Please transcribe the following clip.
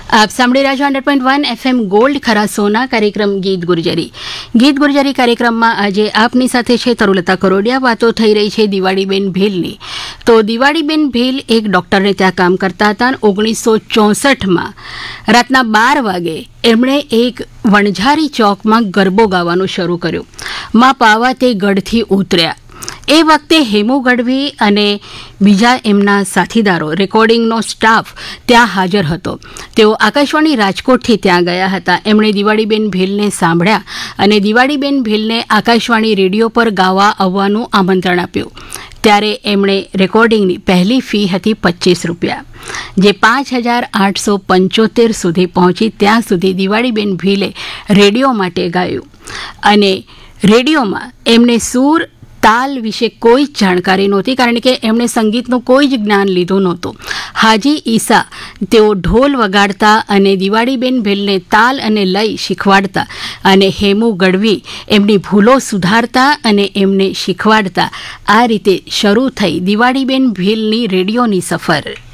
આપ સાંભળી રહ્યા છો 100.1 FM ગોલ્ડ ખરા સોના કાર્યક્રમ ગીત ગુર્જરી કાર્યક્રમમાં આજે આપની સાથે છે તરુલતા કરોડિયા. વાતો થઈ રહી છે દિવાળીબેન ભીલની. તો દિવાળીબેન ભીલ એક ડોક્ટરને ત્યાં કામ કરતા હતા. 1964માં રાતના 12 વાગે એમણે એક વણઝારી ચોકમાં ગરબો ગાવાનું શરૂ કર્યું. માં પાવા તે ગઢથી ઉતર્યા. એ વખતે હેમુ ગઢવી અને બીજા એમના સાથીદારો રેકોર્ડિંગનો સ્ટાફ ત્યાં હાજર હતો. તેઓ આકાશવાણી રાજકોટથી ત્યાં ગયા હતા. એમણે દિવાળીબેન ભીલને સાંભળ્યા અને દિવાળીબેન ભીલને આકાશવાણી રેડિયો પર ગાવા આવવાનું આમંત્રણ આપ્યું. ત્યારે એમણે રેકોર્ડિંગની પહેલી ફી હતી ₹25, જે 5,875 સુધી પહોંચી. ત્યાં સુધી દિવાળીબેન ભીલે રેડિયો માટે ગાયું અને રેડિયોમાં એમને સૂર તાલ વિશે કોઈ જ જાણકારી નહોતી, કારણ કે એમણે સંગીતનું કોઈ જ જ્ઞાન લીધું નહોતું. હાજી ઈસા તેઓ ઢોલ વગાડતા અને દિવાળીબેન ભીલને તાલ અને લય શીખવાડતા અને હેમુ ગઢવી એમની ભૂલો સુધારતા અને એમને શીખવાડતા. આ રીતે શરૂ થઈ દિવાળીબેન ભીલની રેડિયોની સફર.